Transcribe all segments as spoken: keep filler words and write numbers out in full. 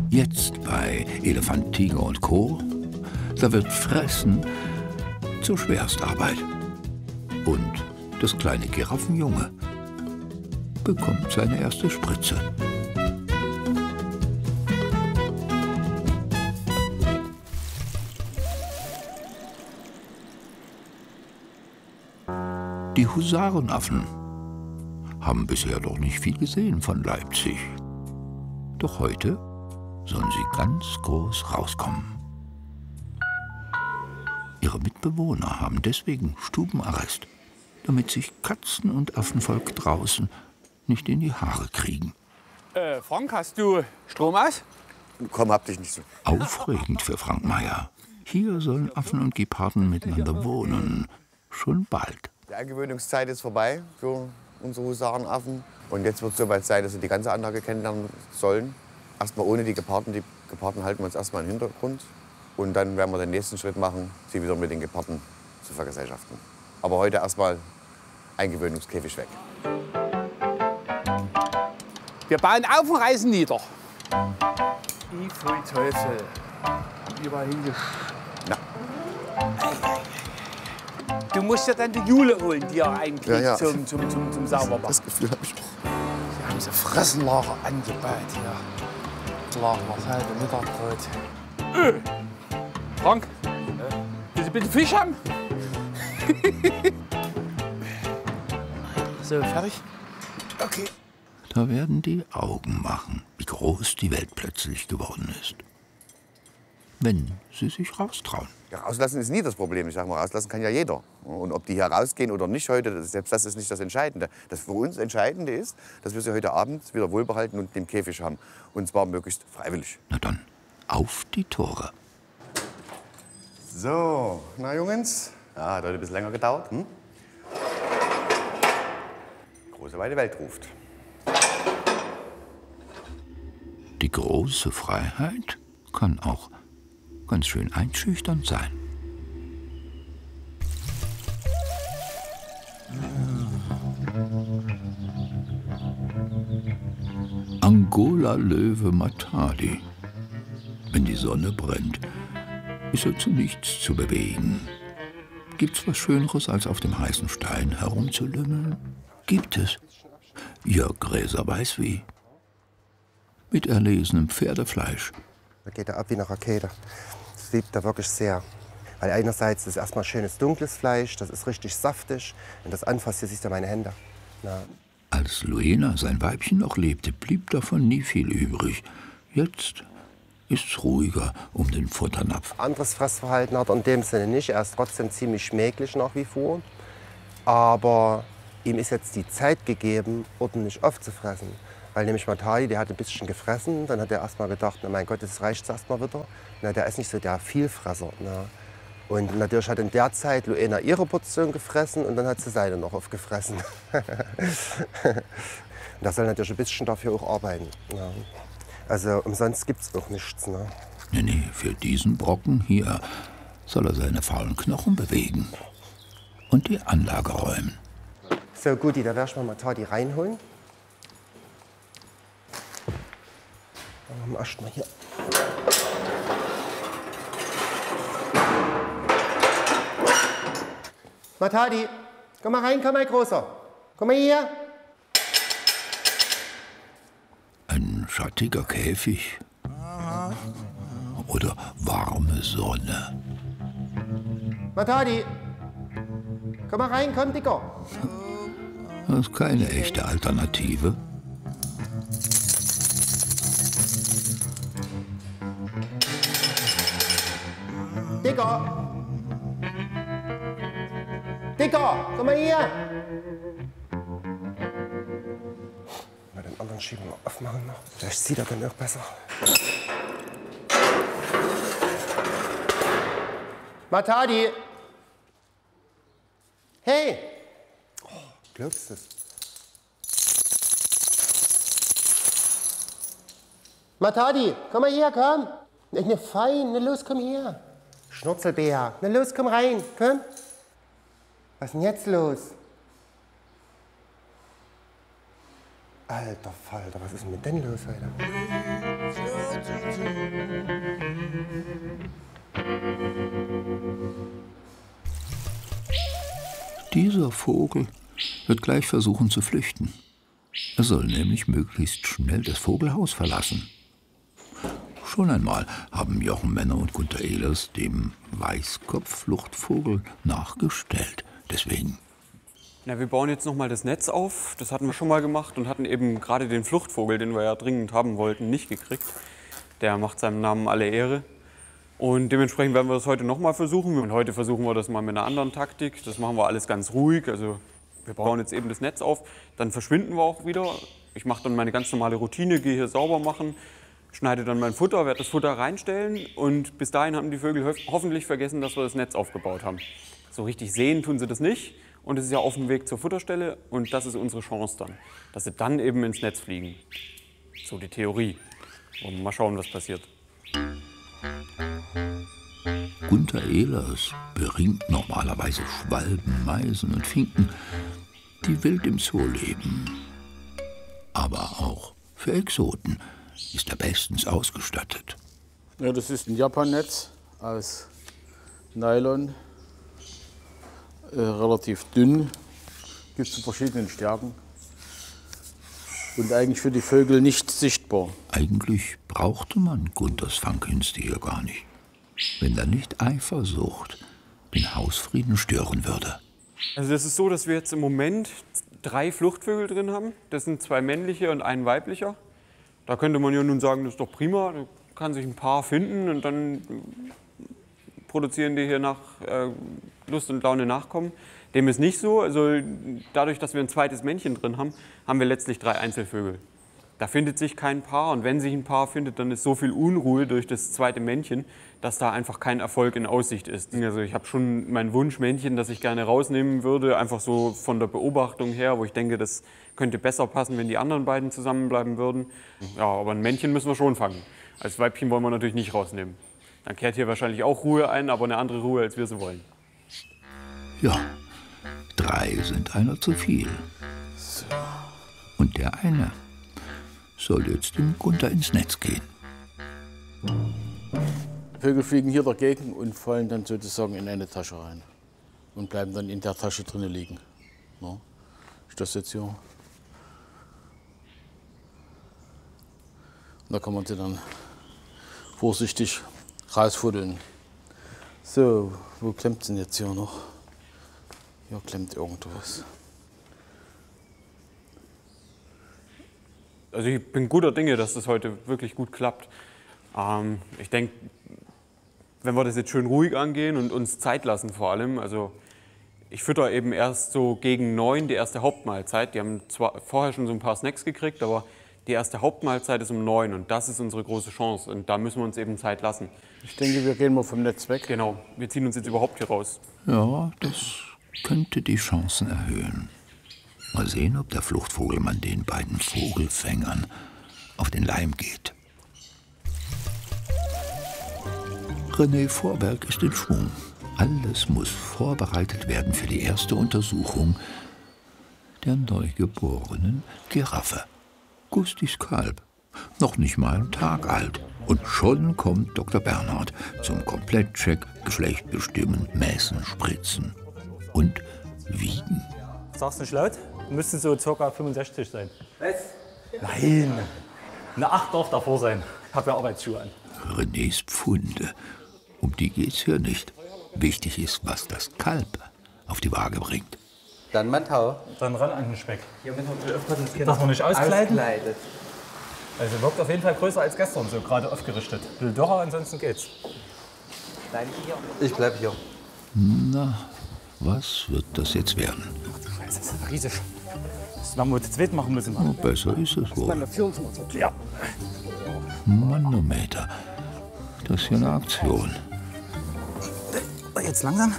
Jetzt bei Elefant, Tiger und Co. Da wird Fressen zur Schwerstarbeit. Und das kleine Giraffenjunge bekommt seine erste Spritze. Die Husarenaffen haben bisher noch nicht viel gesehen von Leipzig. Doch heute sollen sie ganz groß rauskommen. Ihre Mitbewohner haben deswegen Stubenarrest, damit sich Katzen- und Affenvolk draußen nicht in die Haare kriegen. Äh, Frank, hast du Strom aus? Komm, hab dich nicht so. Aufregend für Frank Meyer. Hier sollen Affen und Geparden miteinander wohnen. Schon bald. Die Eingewöhnungszeit ist vorbei für unsere Husarenaffen. Und jetzt wird es soweit sein, dass sie die ganze Anlage kennenlernen sollen. Erstmal ohne die Geparden. Die Geparden halten wir uns erstmal im Hintergrund. Und dann werden wir den nächsten Schritt machen, sie wieder mit den Geparden zu vergesellschaften. Aber heute erstmal Eingewöhnungskäfig weg. Wir bauen auf und reißen nieder. Ich voll Teufel. Überall hingesch... Na. Du musst ja dann die Jule holen, die ja eigentlich Ja, ja. Zum, zum, zum, zum Saubermachen. Das Gefühl habe ich auch. Sie haben so Fressenlager angebaut hier. Lager, halbe Mittagbrot. Äh. Frank, äh. willst du bitte Fisch haben? So, fertig? Okay. Da werden die Augen machen, wie groß die Welt plötzlich geworden ist. Wenn sie sich raustrauen. Ja, rauslassen ist nie das Problem. Ich sag mal, rauslassen kann ja jeder. Und ob die hier rausgehen oder nicht heute, das, selbst das ist nicht das Entscheidende. Das für uns Entscheidende ist, dass wir sie heute Abend wieder wohlbehalten und im Käfig haben. Und zwar möglichst freiwillig. Na dann, auf die Tore. So, na Jungs, ja, hat heute ein bisschen länger gedauert. Hm? Große weite Welt ruft. Die große Freiheit kann auch ganz schön einschüchternd sein. Angola-Löwe Matadi. Wenn die Sonne brennt, ist er zu nichts zu bewegen. Gibt's was Schöneres, als auf dem heißen Stein herumzulümmeln? Gibt es. Jörg Gräser weiß wie. Mit erlesenem Pferdefleisch. Da geht er ab wie eine Rakete. Das liebt er wirklich sehr. Weil einerseits ist erstmal schönes dunkles Fleisch, das ist richtig saftig. Wenn das anfasst, hier siehst du meine Hände. Na. Als Luena, sein Weibchen, noch lebte, blieb davon nie viel übrig. Jetzt ist's ruhiger um den Futternapf. Anderes Fressverhalten hat er in dem Sinne nicht. Er ist trotzdem ziemlich schmählich nach wie vor. Aber ihm ist jetzt die Zeit gegeben, ordentlich aufzufressen. Weil nämlich Matadi, der hat ein bisschen gefressen. Dann hat er erst mal gedacht, na mein Gott, das reicht erst mal wieder. Na, der ist nicht so der Vielfresser. Na. Und natürlich hat in der Zeit Luena ihre Portion gefressen und dann hat sie seine noch aufgefressen. Und das soll natürlich ein bisschen dafür auch arbeiten. Na. Also umsonst gibt es auch nichts. Ne? Nee, nee, für diesen Brocken hier soll er seine faulen Knochen bewegen und die Anlage räumen. So, Guti, da werde ich mal Matadi reinholen. Dann machen wir erst mal hier. Matadi, komm mal rein, komm mal, Großer. Komm mal hier. Ein schattiger Käfig oder warme Sonne. Matadi, komm mal rein, komm, Dicker. Das ist keine echte Alternative. Dicker! Dicker, komm mal hier! Mal den anderen Schieben mal aufmachen noch. Vielleicht sieht er dann auch besser. Matadi! Hey! Oh, glaubst du es? Matadi, komm mal hier, komm! Ne, fein, ne, los, komm hier! Schnurzelbär, na los, komm rein, komm. Was ist denn jetzt los? Alter Falter, was ist denn mit denn los heute? Dieser Vogel wird gleich versuchen zu flüchten. Er soll nämlich möglichst schnell das Vogelhaus verlassen. Schon einmal haben Jochen Menner und Gunter Ehlers dem Weißkopf-Fluchtvogel nachgestellt. Deswegen. Na, wir bauen jetzt noch mal das Netz auf. Das hatten wir schon mal gemacht und hatten eben gerade den Fluchtvogel, den wir ja dringend haben wollten, nicht gekriegt. Der macht seinem Namen alle Ehre. Und dementsprechend werden wir das heute noch mal versuchen. Und heute versuchen wir das mal mit einer anderen Taktik. Das machen wir alles ganz ruhig. Also wir bauen jetzt eben das Netz auf, dann verschwinden wir auch wieder. Ich mache dann meine ganz normale Routine, gehe hier sauber machen, schneide dann mein Futter, werde das Futter reinstellen und bis dahin haben die Vögel ho hoffentlich vergessen, dass wir das Netz aufgebaut haben. So richtig sehen tun sie das nicht und es ist ja auf dem Weg zur Futterstelle und das ist unsere Chance dann, dass sie dann eben ins Netz fliegen. So die Theorie. Und mal schauen, was passiert. Gunter Ehlers beringt normalerweise Schwalben, Meisen und Finken, die wild im Zoo leben. Aber auch für Exoten ist er bestens ausgestattet. Ja, das ist ein Japannetz aus Nylon, äh, relativ dünn, gibt es in verschiedenen Stärken und eigentlich für die Vögel nicht sichtbar. Eigentlich brauchte man Gunters Fangkünste hier gar nicht, wenn da nicht Eifersucht den Hausfrieden stören würde. Also das ist so, dass wir jetzt im Moment drei Fluchtvögel drin haben. Das sind zwei männliche und ein weiblicher. Da könnte man ja nun sagen, das ist doch prima, da kann sich ein Paar finden und dann produzieren die hier nach äh, Lust und Laune Nachkommen. Dem ist nicht so. Also dadurch, dass wir ein zweites Männchen drin haben, haben wir letztlich drei Einzelvögel. Da findet sich kein Paar und wenn sich ein Paar findet, dann ist so viel Unruhe durch das zweite Männchen, dass da einfach kein Erfolg in Aussicht ist. Also ich habe schon mein Wunschmännchen, das ich gerne rausnehmen würde, einfach so von der Beobachtung her, wo ich denke, das könnte besser passen, wenn die anderen beiden zusammenbleiben würden. Ja, aber ein Männchen müssen wir schon fangen. Als Weibchen wollen wir natürlich nicht rausnehmen. Dann kehrt hier wahrscheinlich auch Ruhe ein, aber eine andere Ruhe, als wir sie wollen. Ja, drei sind einer zu viel. Und der eine soll jetzt dem Gunter ins Netz gehen. Vögel fliegen hier dagegen und fallen dann sozusagen in eine Tasche rein und bleiben dann in der Tasche drinnen liegen. No? Ist das jetzt hier? Und da kann man sie dann vorsichtig rausfuddeln. So, wo klemmt es denn jetzt hier noch? Hier klemmt irgendwas. Also ich bin guter Dinge, dass das heute wirklich gut klappt. Ähm, ich denke, wenn wir das jetzt schön ruhig angehen und uns Zeit lassen vor allem, also ich fütter eben erst so gegen neun die erste Hauptmahlzeit. Die haben zwar vorher schon so ein paar Snacks gekriegt, aber die erste Hauptmahlzeit ist um neun und das ist unsere große Chance und da müssen wir uns eben Zeit lassen. Ich denke, wir gehen mal vom Netz weg. Genau, wir ziehen uns jetzt überhaupt hier raus. Ja, das könnte die Chancen erhöhen. Mal sehen, ob der Fluchtvogelmann den beiden Vogelfängern auf den Leim geht. René Vorberg ist in Schwung. Alles muss vorbereitet werden für die erste Untersuchung der neugeborenen Giraffe. Gustis Kalb, noch nicht mal einen Tag alt. Und schon kommt Doktor Bernhard zum Komplettcheck, Geschlecht bestimmen, messen, spritzen und wiegen. Sag's nicht laut, müssten so ca. fünfundsechzig sein. Was? Nein, eine acht darf davor sein. Ich habe ja Arbeitsschuhe an. Renés Pfunde, um die geht's hier nicht. Wichtig ist, was das Kalb auf die Waage bringt. Dann mein Tau. Dann ran an den Speck. Hier müssen wir aufpassen, das Kind Darf man nicht auskleiden? auskleidet. Also wirkt auf jeden Fall größer als gestern, so gerade aufgerichtet. Ein bisschen dürrer, ansonsten geht's. Bleib hier. Ich bleib hier. Na, was wird das jetzt werden? Scheiße, das ist riesig. Das werden wir zu zweit machen müssen. Oh, besser ist es wohl. Ja. Manometer. Das ist ja eine Aktion. Jetzt langsam.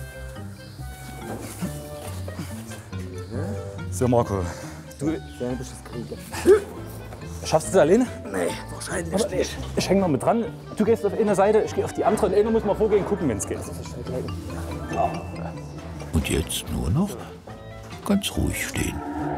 So, Marco. Du schaffst du das alleine? Nee, wahrscheinlich Aber nicht. ich, ich hänge noch mit dran. Du gehst auf eine Seite, ich gehe auf die andere. Und einer muss mal vorgehen, gucken, wenn es geht. Und jetzt nur noch ganz ruhig stehen.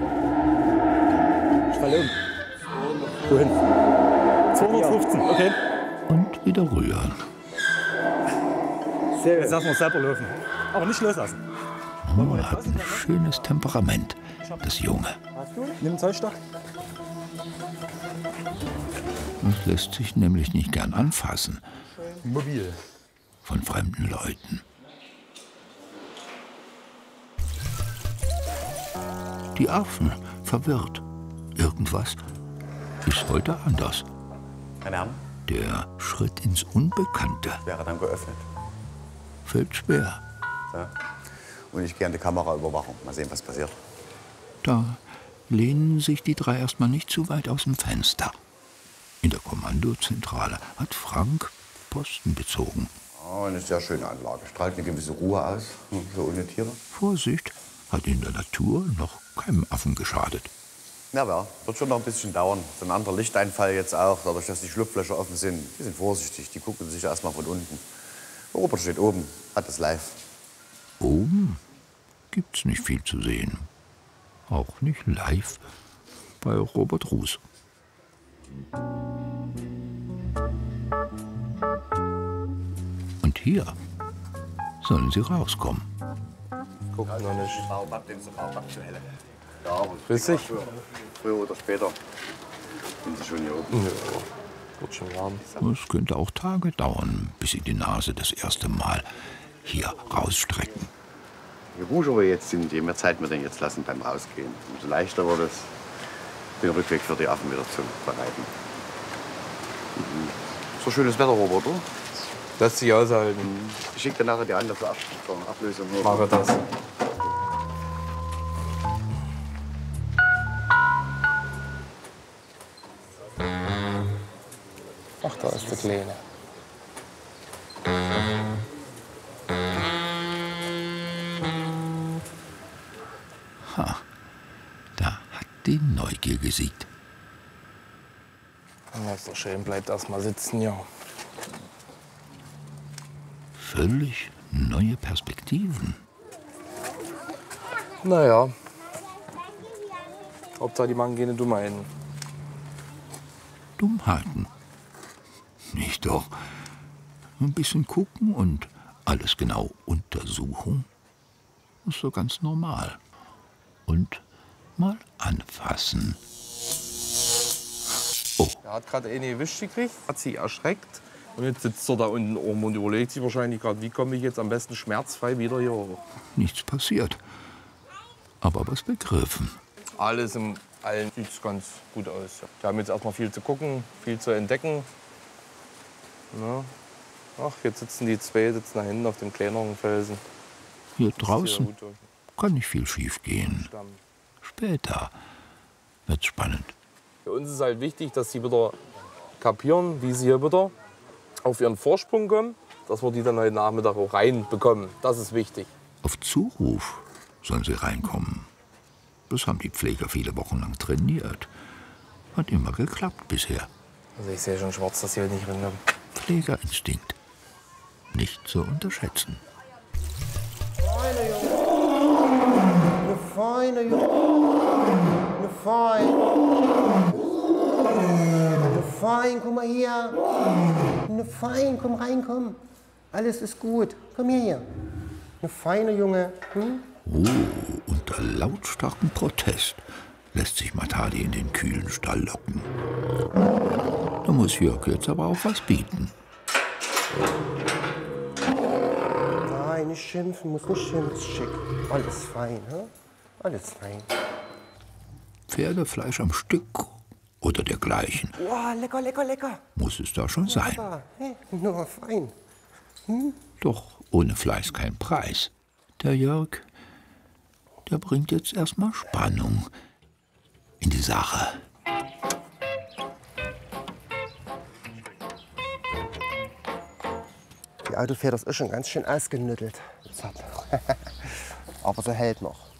Ich falle um. Wohin? zweihundertfünfzehn, okay. Und wieder rühren. Jetzt lassen wir es selber laufen. Aber nicht loslassen. Oh, hat ein schönes Temperament, das Junge. Nimm Zollstock. Das lässt sich nämlich nicht gern anfassen. Mobil. Von fremden Leuten. Die Affen verwirrt. Irgendwas ist heute anders. Meine Herren, Der Schritt ins Unbekannte wäre dann geöffnet. fällt schwer. Ja. Und ich gehe an die Kameraüberwachung. Mal sehen, was passiert. Da lehnen sich die drei erstmal nicht zu weit aus dem Fenster. In der Kommandozentrale hat Frank Posten bezogen. Oh, eine sehr schöne Anlage. Strahlt eine gewisse Ruhe aus, so ohne Tiere. Vorsicht, hat in der Natur noch keinem Affen geschadet. Ja, ja, wird schon noch ein bisschen dauern. So ein anderer Lichteinfall jetzt auch, dadurch, dass die Schlupflöcher offen sind. Die sind vorsichtig, die gucken sich erst mal von unten. Robert steht oben, hat es live. Oben gibt's nicht viel zu sehen. Auch nicht live bei Robert Ruß. Und hier sollen sie rauskommen. Guck noch nicht. Baobab, den Baobab zu helle. Ja, aber Grüß dich. früher, früher oder später sind sie schon hier oben. Ja, wird schon warm. Es könnte auch Tage dauern, bis sie die Nase das erste Mal hier rausstrecken. Je ruhiger wir jetzt sind, je mehr Zeit wir denn jetzt lassen beim Rausgehen, umso leichter wird es, den Rückweg für die Affen wieder zu bereiten. Mhm. So schönes Wetter, Robert, oder? Lass dich aushalten. Ich schicke dir nachher die andere zur Ab- zur Ablösung. Mache das. Ach, da ist der Kleine. Ha, da hat die Neugier gesiegt. Das ist doch schön, bleibt erst mal sitzen, ja. Völlig neue Perspektiven. Naja. Hauptsache, die machen keine Dummheiten. Dummheiten. Nicht doch. Ein bisschen gucken und alles genau untersuchen ist so ganz normal. Und mal anfassen. Er hat gerade eine erwischt gekriegt, hat sie erschreckt. Und jetzt sitzt er da unten oben und überlegt sich wahrscheinlich gerade, wie komme ich jetzt am besten schmerzfrei wieder hier hoch. Nichts passiert. Aber was begriffen. Alles im Allen sieht ganz gut aus. Wir haben jetzt erstmal viel zu gucken, viel zu entdecken. Na, ach, jetzt sitzen die zwei sitzen da hinten auf dem kleineren Felsen. Hier Das ist draußen hier gut. kann nicht viel schief gehen. Später wird's spannend. Für uns ist halt wichtig, dass sie wieder kapieren, wie sie hier wieder auf ihren Vorsprung kommen, dass wir die dann heute Nachmittag auch reinbekommen. Das ist wichtig. Auf Zuruf sollen sie reinkommen. Das haben die Pfleger viele Wochen lang trainiert. Hat immer geklappt bisher. Also ich sehe schon schwarz, dass sie heute nicht reinkommen. Pflegerinstinkt. Nicht zu unterschätzen. Feine Junge. Eine feine Junge. Eine fein. Eine fein, komm mal her. Eine fein, komm rein, komm. Alles ist gut. Komm her. Eine feine Junge. Hm? Oh, unter lautstarkem Protest lässt sich Matadi in den kühlen Stall locken. Da muss Jörg jetzt aber auch was bieten. Nein, nicht schimpfen, muss nicht schimpfen. Ist schick. Alles fein, hm? Alles fein. Pferdefleisch am Stück oder dergleichen. Wow, lecker, lecker, lecker. Muss es da schon sein. Lecker. Hey, nur fein. Hm? Doch ohne Fleiß kein Preis. Der Jörg, der bringt jetzt erstmal Spannung in die Sache. Die Autofeder ist schon ganz schön ausgenüttelt. Aber sie hält noch.